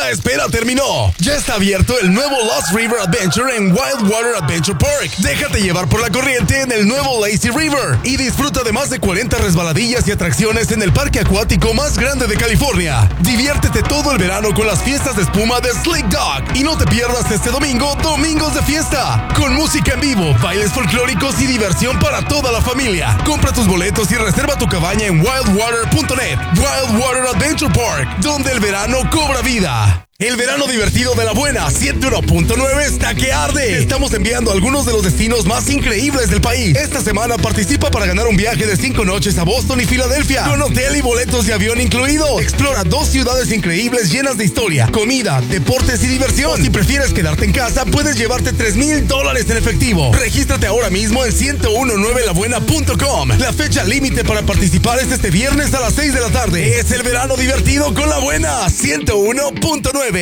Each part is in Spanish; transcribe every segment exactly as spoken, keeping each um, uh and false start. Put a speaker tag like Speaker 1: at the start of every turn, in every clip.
Speaker 1: La espera terminó. Ya está abierto el nuevo Lost River Adventure en Wildwater Adventure Park. Déjate llevar por la corriente en el nuevo Lazy River y disfruta de más de cuarenta resbaladillas y atracciones en el parque acuático más grande de California. Diviértete todo el verano con las fiestas de espuma de Slick Dog y no te pierdas este domingo Domingos de Fiesta, con música en vivo, bailes folclóricos y diversión para toda la familia. Compra tus boletos y reserva tu cabaña en wildwater punto net. Wildwater Adventure Park, donde el verano cobra vida. El verano divertido de la buena ciento uno punto nueve está que arde. Estamos enviando algunos de los destinos más increíbles del país. Esta semana participa para ganar un viaje de cinco noches a Boston y Filadelfia, con hotel y boletos de avión incluidos. Explora dos ciudades increíbles llenas de historia, comida, deportes y diversión. O si prefieres quedarte en casa, puedes llevarte tres mil dólares en efectivo. Regístrate ahora mismo en ciento diecinueve la buena punto com. La fecha límite para participar es este viernes a las seis de la tarde. Es el verano divertido con la buena ciento uno punto nueve.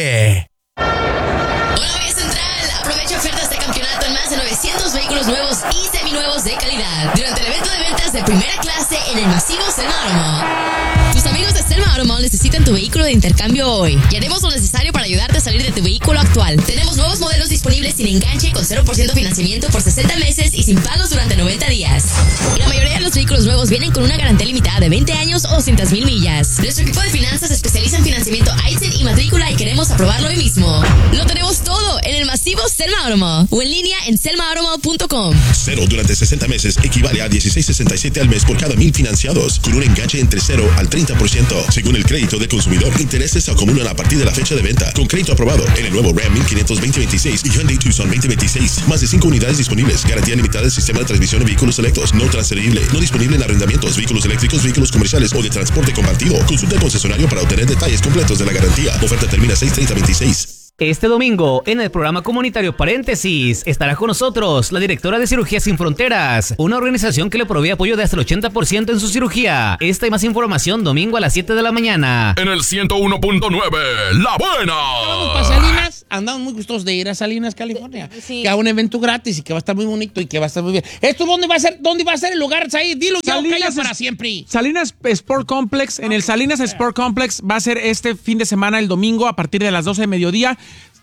Speaker 2: Una vez central, aprovecha ofertas de campeonato en más de novecientos vehículos nuevos y seminuevos de calidad durante el evento de ventas de primera clase en el masivo Selma Automall. Tus amigos de Selma Automall necesitan tu vehículo de intercambio hoy y haremos lo necesario para ayudarte a salir de tu vehículo actual. Tenemos nuevos modelos disponibles sin enganche, con cero por ciento financiamiento por sesenta meses y sin pagos durante noventa días. Y la mayoría de los vehículos nuevos vienen con una garantía limitada de veinte años o doscientas mil millas. Nuestro equipo de finanzas se especializa en financiamiento I T I N y matrícula y queremos aprobarlo hoy mismo. Lo tenemos todo en el masivo Selma Automall o en línea en selma automall punto com.
Speaker 3: Cero durante sesenta meses equivale a dieciséis sesenta y siete al mes por cada mil financiados, con un enganche entre cero al treinta por ciento. Según el crédito de consumidor, intereses se acumulan a partir de la fecha de venta. Con crédito aprobado en el nuevo Ram mil quinientos veinte veintiséis y Hyundai Tucson veinte veintiséis. Más de cinco unidades disponibles. Garantía limitada del sistema de transmisión de vehículos selectos. No transferible. No disponible en arrendamientos, vehículos eléctricos, vehículos comerciales o de transporte compartido. Consulta al concesionario para obtener detalles completos de la garantía. Oferta termina seis treinta veintiséis.
Speaker 4: Este domingo, en el programa comunitario Paréntesis, estará con nosotros la directora de Cirugía Sin Fronteras, una organización que le provee apoyo de hasta el ochenta por ciento en su cirugía. Esta y más información domingo a las siete de la mañana.
Speaker 5: En el ciento uno punto nueve, La Buena.
Speaker 6: Vamos para Salinas, andamos muy gustosos de ir a Salinas, California. Sí. Que a un evento gratis y que va a estar muy bonito y que va a estar muy bien. ¿Esto dónde va a ser? ¿Dónde va a ser el lugar, ahí? Dilo ya, calla para siempre.
Speaker 7: Salinas Sport Complex, en el Salinas Sport Complex va a ser este fin de semana, el domingo, a partir de las doce de mediodía.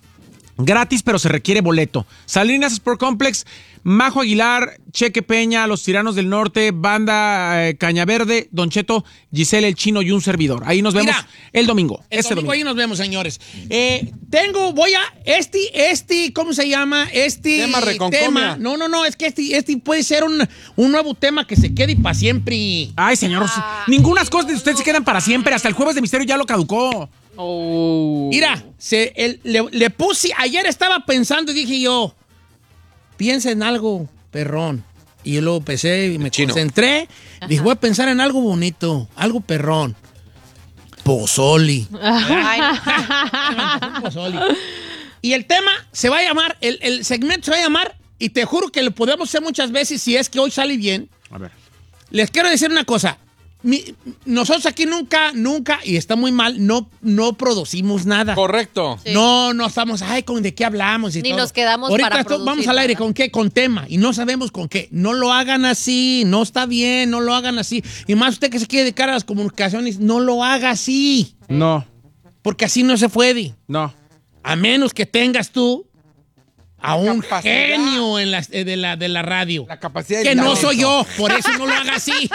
Speaker 7: Gratis, pero se requiere boleto. Salinas Sport Complex, Majo Aguilar, Cheque Peña, Los Tiranos del Norte, Banda eh, Cañaverde, Don Cheto, Giselle el Chino y un servidor. Ahí nos vemos. Mira, el domingo.
Speaker 6: El
Speaker 7: este
Speaker 6: domingo,
Speaker 7: domingo
Speaker 6: ahí nos vemos, señores. Eh, tengo, voy a, este, este, ¿cómo se llama? Este
Speaker 8: tema reconcomia.
Speaker 6: tema. No, no, no, es que este, este puede ser un, un nuevo tema que se quede para siempre.
Speaker 7: Ay, señor, ah, ningunas cosas de usted no se quedan para siempre. Hasta el Jueves de Misterio ya lo caducó.
Speaker 6: Oh. Mira, se, el, le, le puse, ayer estaba pensando y dije yo, piensa en algo, perrón. Y yo luego empecé y me Chino. concentré. Ajá. Dije, voy a pensar en algo bonito, algo perrón. Pozoli. Pozoli. Y el tema se va a llamar, el, el segmento se va a llamar, y te juro que lo podemos hacer muchas veces si es que hoy sale bien.
Speaker 7: A ver.
Speaker 6: Les quiero decir una cosa. Mi, nosotros aquí nunca, nunca, y está muy mal, no, no producimos nada.
Speaker 8: Correcto.
Speaker 6: Sí. No, no estamos, ay, ¿con ¿de qué hablamos? Y
Speaker 9: Ni
Speaker 6: todo.
Speaker 9: nos quedamos
Speaker 6: Ahorita
Speaker 9: para
Speaker 6: esto, vamos al aire, ¿con qué? Con tema, y no sabemos con qué. No lo hagan así, no está bien, no lo hagan así. Y más usted que se quiere dedicar a las comunicaciones, no lo haga así.
Speaker 7: No.
Speaker 6: Porque así no se puede.
Speaker 7: No.
Speaker 6: A menos que tengas tú a un genio en la, de, la, de la radio.
Speaker 8: La capacidad
Speaker 6: que no soy yo, por eso no lo haga así.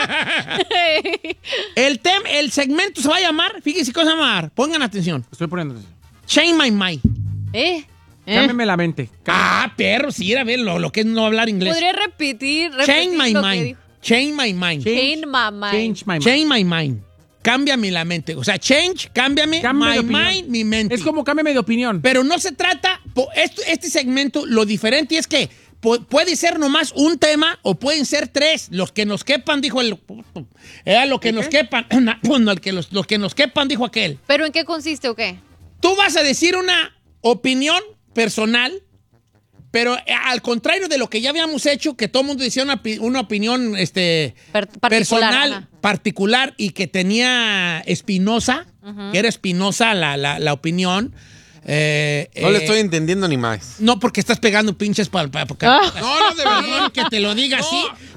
Speaker 6: el, tem, el segmento se va a llamar, fíjense cómo se va a llamar, pongan atención.
Speaker 7: Estoy poniendo atención.
Speaker 6: Change my mind.
Speaker 9: ¿Eh? ¿Eh?
Speaker 7: Cámbiame la mente.
Speaker 6: Ah, perro, sí, a ver lo, lo que es no hablar inglés.
Speaker 9: ¿Podría repetir? repetir
Speaker 6: Change my mind. Change my mind.
Speaker 9: Change my mind.
Speaker 7: Change my mind.
Speaker 6: Change my mind. Cámbiame la mente. O sea, change, cámbiame my mind, mi mente.
Speaker 7: Es como cámbiame de opinión.
Speaker 6: Pero no se trata, este, este segmento, lo diferente es que puede ser nomás un tema o pueden ser tres. Los que nos quepan, dijo el... Era lo que nos quepan. Bueno, el que los, los que nos quepan, dijo aquel.
Speaker 9: ¿Pero en qué consiste o qué?
Speaker 6: Tú vas a decir una opinión personal, pero al contrario de lo que ya habíamos hecho, que todo el mundo decía una, una opinión este, per particular, personal, ajá. particular, y que tenía espinosa, uh-huh. que era espinosa la, la, la opinión. Eh,
Speaker 8: no eh, le estoy entendiendo ni más.
Speaker 6: No, porque estás pegando pinches para... Pa, pa,
Speaker 9: ah.
Speaker 6: no, no, de verdad, que te lo diga no. así.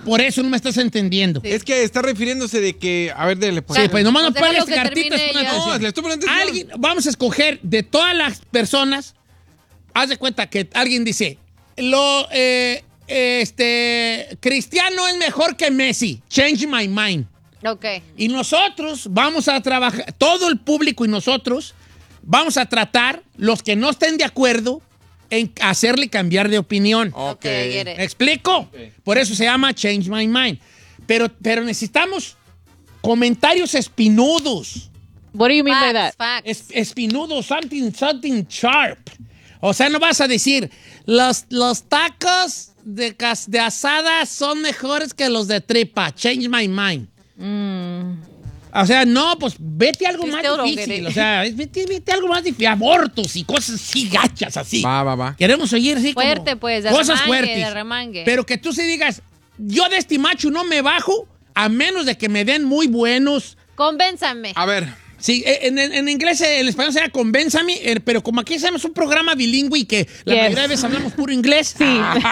Speaker 6: por eso no me estás entendiendo.
Speaker 8: Sí. Es que está refiriéndose de que... A ver, dele.
Speaker 6: Pues. Sí, pues nomás no
Speaker 9: Pues
Speaker 6: pongas
Speaker 9: que
Speaker 6: cartitas.
Speaker 8: No, le estoy poniendo atención.
Speaker 6: Alguien, vamos a escoger de todas las personas, haz de cuenta que alguien dice, lo, eh, este, Cristiano es mejor que Messi. Change my mind.
Speaker 9: Ok.
Speaker 6: Y nosotros vamos a trabajar, todo el público y nosotros vamos a tratar, los que no estén de acuerdo, en hacerle cambiar de opinión.
Speaker 8: Ok.
Speaker 6: ¿Me explico? Okay. Por eso se llama Change My Mind. Pero, pero necesitamos comentarios espinudos.
Speaker 10: What do you mean by that?
Speaker 6: Es, espinudos, something, something sharp. O sea, no vas a decir, los, los tacos de, de asada son mejores que los de tripa. Change my mind. Mm. O sea, no, pues vete algo más difícil. O sea, vete, vete algo más difícil. Abortos y cosas así gachas, así.
Speaker 8: Va, va, va.
Speaker 6: Queremos oír así
Speaker 9: Fuerte,
Speaker 6: como
Speaker 9: pues, de
Speaker 6: cosas
Speaker 9: remangue,
Speaker 6: fuertes.
Speaker 9: de remangue.
Speaker 6: Pero que tú sí digas, yo de este macho no me bajo a menos de que me den muy buenos.
Speaker 9: Convénzame.
Speaker 8: A ver.
Speaker 6: Sí, en, en, en inglés, en español se llama convénzame, pero como aquí hacemos un programa bilingüe y que la yes. mayoría de veces hablamos puro inglés.
Speaker 10: Sí.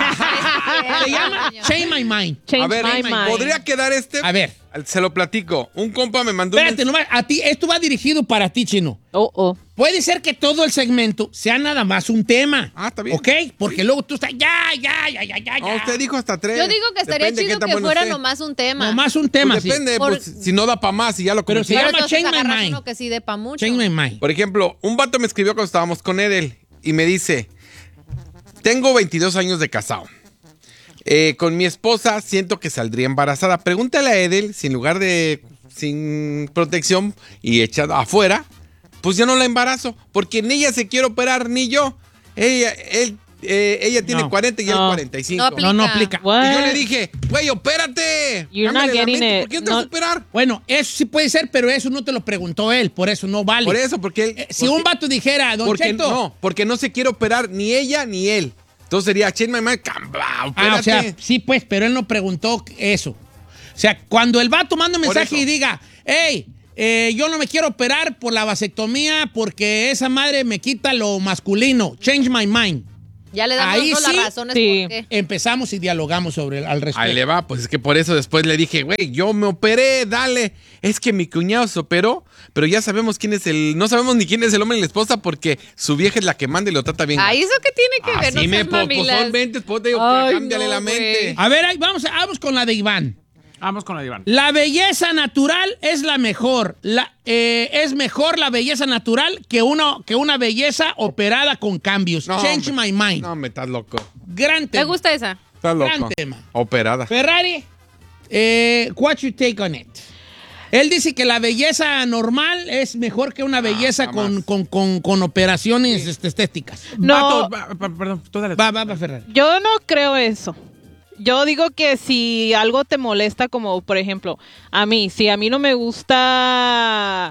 Speaker 6: Se llama Change My Mind.
Speaker 10: Change
Speaker 8: a ver,
Speaker 10: my mind.
Speaker 8: ¿podría quedar este?
Speaker 6: A ver.
Speaker 8: Se lo platico. Un compa me mandó...
Speaker 6: Espérate, un... nomás, a ti, esto va dirigido para ti, Chino.
Speaker 10: Oh, oh.
Speaker 6: Puede ser que todo el segmento sea nada más un tema.
Speaker 8: Ah, está bien.
Speaker 6: ¿Ok? Porque sí. luego tú estás, ya, ya, ya, ya, ya.
Speaker 8: No, usted dijo hasta tres.
Speaker 9: Yo digo que estaría depende chido que bueno fuera esté. nomás un tema.
Speaker 6: Nomás un tema,
Speaker 8: pues
Speaker 6: sí.
Speaker 8: Depende,
Speaker 6: Por...
Speaker 8: pues, si no da para más y ya lo
Speaker 6: Pero
Speaker 8: comenté.
Speaker 6: se llama Change My Mind.
Speaker 9: Uno que sí dé pa mucho.
Speaker 6: Change My Mind.
Speaker 8: Por ejemplo, un vato me escribió cuando estábamos con Edel y me dice, tengo veintidós años de casado. Eh, con mi esposa siento que saldría embarazada. Pregúntale a Edel si en lugar de sin protección y echada afuera, pues ya no la embarazo, porque ni ella se quiere operar ni yo. Ella, él, eh, ella tiene no. cuarenta y él
Speaker 10: no.
Speaker 8: cuarenta y cinco.
Speaker 9: No aplica.
Speaker 6: No, no aplica.
Speaker 10: What?
Speaker 6: Y
Speaker 8: yo le dije, güey, opérate.
Speaker 10: You're not getting it.
Speaker 8: ¿Por qué no te vas a operar?
Speaker 6: Bueno, eso sí puede ser, pero eso no te lo preguntó él, por eso no vale.
Speaker 8: Por eso, porque él...
Speaker 6: Eh, si
Speaker 8: porque,
Speaker 6: un vato dijera, don
Speaker 8: porque,
Speaker 6: Cheto...
Speaker 8: No, porque no se quiere operar ni ella ni él. Entonces sería, change my mind,
Speaker 6: ah, o sea, sí, pues, pero él no preguntó eso. O sea, cuando el vato manda un mensaje y diga, hey, eh, yo no me quiero operar por la vasectomía porque esa madre me quita lo masculino. Change my mind.
Speaker 9: Ya le damos
Speaker 6: Ahí
Speaker 9: sí,
Speaker 6: sí,
Speaker 9: las razones
Speaker 10: sí.
Speaker 9: por qué.
Speaker 6: Empezamos y dialogamos sobre el, al respecto.
Speaker 8: Ahí le va, pues es que por eso después le dije, güey, yo me operé, dale. Es que mi cuñado se operó, pero ya sabemos quién es el... No sabemos ni quién es el hombre y la esposa porque su vieja es la que manda y lo trata bien.
Speaker 9: Ay, ¿eso qué tiene que ver?
Speaker 8: Así
Speaker 9: no
Speaker 8: me
Speaker 9: seas mamilas.
Speaker 8: pues vente, pues te digo,
Speaker 9: Ay,
Speaker 8: cámbiale
Speaker 9: no,
Speaker 8: la mente.
Speaker 9: güey.
Speaker 6: A ver, ahí, vamos, vamos con la de Iván.
Speaker 7: Vamos con la de Iván.
Speaker 6: La belleza natural es la mejor. La, eh, es mejor la belleza natural que una, que una belleza operada con cambios.
Speaker 8: No,
Speaker 6: Change
Speaker 8: hombre,
Speaker 6: my mind.
Speaker 8: No, me estás loco.
Speaker 6: Gran tema.
Speaker 9: Me gusta esa.
Speaker 8: Estás loco.
Speaker 6: Gran tema.
Speaker 8: Operada.
Speaker 6: Ferrari, eh, what you take on it? Él dice que la belleza normal es mejor que una belleza
Speaker 8: ah,
Speaker 6: con, con, con, con operaciones sí. estéticas.
Speaker 10: No.
Speaker 7: Vato, va, va, perdón, tú dale.
Speaker 6: Va, va, va, Ferrari.
Speaker 10: Yo no creo eso. Yo digo que si algo te molesta, como por ejemplo, a mí, si a mí no me gusta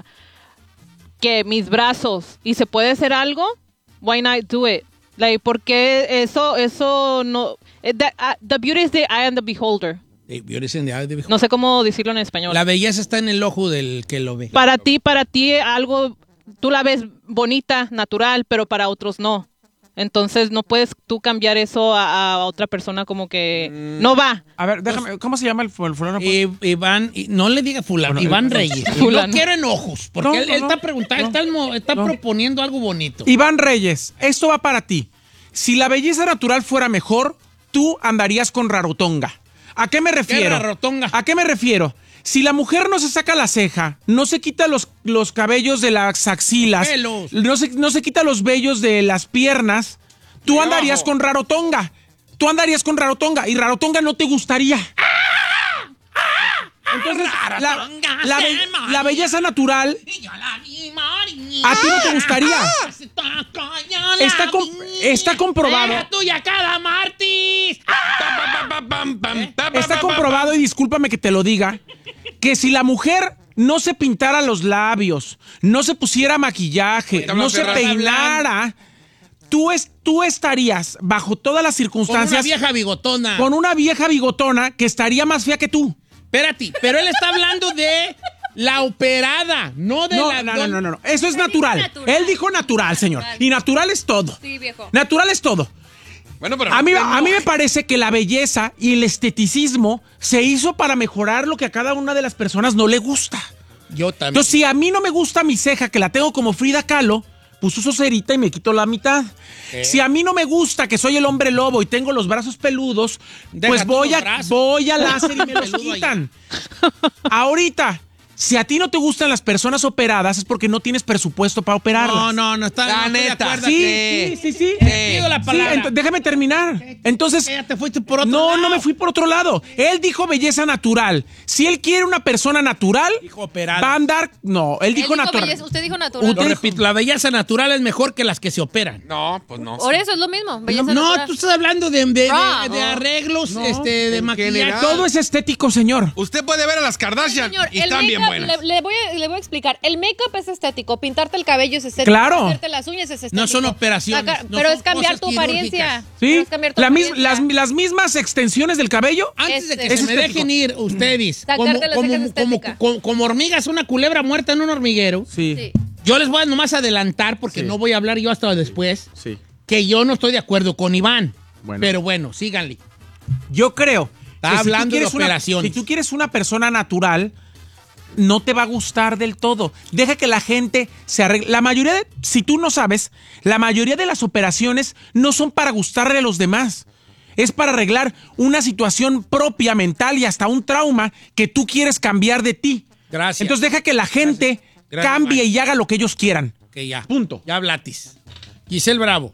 Speaker 10: que mis brazos y se puede hacer algo, why not do it? Like, porque eso, eso no... The, uh, the beauty is the eye and the beholder. No sé cómo decirlo en español.
Speaker 6: La belleza está en el ojo del que lo ve.
Speaker 10: Para ti, para ti algo, tú la ves bonita, natural, pero para otros no. Entonces no puedes tú cambiar eso a, a otra persona como que mm. no va.
Speaker 7: A ver, déjame, ¿cómo se llama el, el fulano?
Speaker 6: Eh, Iván, no le diga fulano, bueno, Iván Reyes.
Speaker 10: Fulano.
Speaker 6: No quiero enojos, porque
Speaker 7: no,
Speaker 6: él,
Speaker 7: no,
Speaker 6: él
Speaker 7: no,
Speaker 6: está preguntando,
Speaker 7: no,
Speaker 6: está, está
Speaker 7: no.
Speaker 6: proponiendo algo bonito.
Speaker 7: Iván Reyes, esto va para ti. Si la belleza natural fuera mejor, tú andarías con rarotonga. ¿A qué me refiero?
Speaker 6: ¿Qué rarotonga?
Speaker 7: ¿A qué me refiero? Si la mujer no se saca la ceja, no se quita los, los cabellos de las axilas, no se, no se quita los vellos de las piernas, tú andarías con rarotonga. Tú andarías con rarotonga y rarotonga no te gustaría. Entonces, la, la, be la belleza natural a ti no te gustaría. Está, com está comprobado. Está comprobado, y discúlpame que te lo diga, que si la mujer no se pintara los labios, no se pusiera maquillaje, no se peinara, tú, es, tú estarías bajo todas las circunstancias
Speaker 6: con una vieja bigotona.
Speaker 7: Con una vieja bigotona que estaría más fea que tú.
Speaker 6: Espérate, pero él está hablando de la operada, no de
Speaker 7: no,
Speaker 6: la...
Speaker 7: No, no, no, no, no, eso es natural. natural. Él dijo natural, señor. Y natural es todo.
Speaker 9: Sí, viejo.
Speaker 7: Natural es todo.
Speaker 8: Bueno, pero
Speaker 7: a, mí,
Speaker 8: no.
Speaker 7: a mí me parece que la belleza y el esteticismo se hizo para mejorar lo que a cada una de las personas no le gusta.
Speaker 6: Yo también.
Speaker 7: Entonces, si a mí no me gusta mi ceja, que la tengo como Frida Kahlo, pues uso cerita y me quito la mitad. ¿Qué? Si a mí no me gusta que soy el hombre lobo y tengo los brazos peludos, Deja pues voy a, voy a láser y me los quitan. Ahorita, si a ti no te gustan las personas operadas, es porque no tienes presupuesto para operarlas.
Speaker 6: No, no, no está
Speaker 8: La
Speaker 6: no
Speaker 8: neta.
Speaker 6: Sí,
Speaker 7: sí, sí, sí.
Speaker 6: Te pido la palabra.
Speaker 7: Sí, ent- déjame terminar. Entonces,
Speaker 6: Ya te fuiste por otro
Speaker 7: no,
Speaker 6: lado.
Speaker 7: no me fui por otro lado. Él dijo belleza natural. Si él quiere una persona natural,
Speaker 6: Dijo operada.
Speaker 7: va a andar. No, él dijo
Speaker 9: Él dijo
Speaker 7: natural.
Speaker 9: belleza- usted dijo natural.
Speaker 6: Lo repito, la belleza natural es mejor que las que se operan.
Speaker 8: No, pues no.
Speaker 9: Por eso es lo mismo. Belleza
Speaker 6: No,
Speaker 9: natural.
Speaker 6: tú estás hablando de, de, de-
Speaker 9: Ah,
Speaker 6: de
Speaker 9: no.
Speaker 6: arreglos,
Speaker 7: No,
Speaker 6: este, de
Speaker 8: en
Speaker 6: maquillaje.
Speaker 8: general.
Speaker 7: Todo es estético, señor.
Speaker 8: Usted puede ver a las Kardashian
Speaker 9: Señor,
Speaker 8: y
Speaker 9: el
Speaker 8: están bien
Speaker 9: make-up,
Speaker 8: buenas.
Speaker 9: le, le voy a, le voy a explicar. El make-up es estético. Pintarte el cabello es estético.
Speaker 7: Claro.
Speaker 9: Hacerte las uñas es estético.
Speaker 6: No son operaciones,
Speaker 9: Saca-
Speaker 6: no
Speaker 9: pero
Speaker 6: son
Speaker 9: es cambiar
Speaker 6: cosas
Speaker 9: tu apariencia.
Speaker 6: quirúrgicas.
Speaker 9: Pero
Speaker 7: Sí,
Speaker 9: es cambiar tu
Speaker 7: La mis-
Speaker 9: apariencia.
Speaker 7: las, las mismas extensiones del cabello.
Speaker 6: Antes de que
Speaker 9: Es
Speaker 6: se me
Speaker 7: estético.
Speaker 6: dejen ir ustedes,
Speaker 9: Sacarte
Speaker 6: como,
Speaker 9: las
Speaker 6: como,
Speaker 9: cejas
Speaker 6: como,
Speaker 9: estética.
Speaker 6: como- como hormigas, una culebra muerta en un hormiguero,
Speaker 7: Sí.
Speaker 9: Sí.
Speaker 6: yo les voy a nomás adelantar, porque
Speaker 7: Sí.
Speaker 6: no voy a hablar yo hasta después,
Speaker 7: Sí.
Speaker 6: que yo no estoy de acuerdo con Iván.
Speaker 7: Bueno.
Speaker 6: Pero bueno, síganle.
Speaker 7: Yo creo.
Speaker 6: Está
Speaker 7: que si tú
Speaker 6: hablando de
Speaker 7: quieres una-
Speaker 6: operaciones.
Speaker 7: si tú quieres una persona natural, no te va a gustar del todo. Deja que la gente se arregle. La mayoría de, si tú no sabes, la mayoría de las operaciones no son para gustarle a los demás. Es para arreglar una situación propia, mental y hasta un trauma que tú quieres cambiar de ti.
Speaker 6: Gracias.
Speaker 7: Entonces deja que la gente
Speaker 6: Gracias,
Speaker 7: cambie
Speaker 6: Mike.
Speaker 7: y haga lo que ellos quieran.
Speaker 6: Que ya.
Speaker 7: Punto.
Speaker 6: Ya hablatis. Giselle Bravo.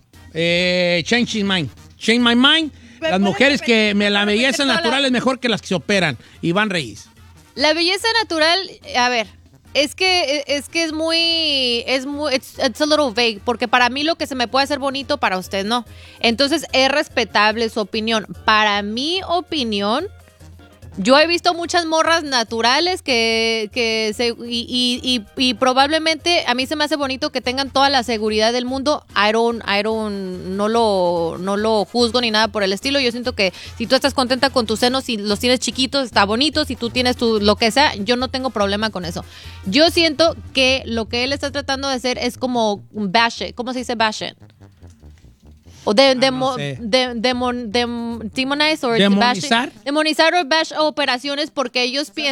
Speaker 6: Eh, change my mind. Change my mind. Las mujeres que me la belleza natural es mejor que las que se operan. Iván Reyes.
Speaker 9: La belleza natural, a ver, es que es que es muy es muy it's, it's a little vague, porque para mí lo que se me puede hacer bonito para usted no. Entonces es respetable su opinión. Para mi opinión, yo he visto muchas morras naturales que, que se, y, y, y, y probablemente a mí se me hace bonito que tengan toda la seguridad del mundo. I don't, I don't, no lo, no lo juzgo ni nada por el estilo. Yo siento que si tú estás contenta con tus senos, si los tienes chiquitos, está bonito. Si tú tienes tu, lo que sea, yo no tengo problema con eso. Yo siento que lo que él está tratando de hacer es como bash it. ¿Cómo se dice bash it? O de,
Speaker 6: Ah,
Speaker 9: de,
Speaker 6: no sé.
Speaker 9: de, demon- dem- demonize or
Speaker 6: ¿Demonizar?
Speaker 9: bash- demonizar o bash operaciones porque ellos piensan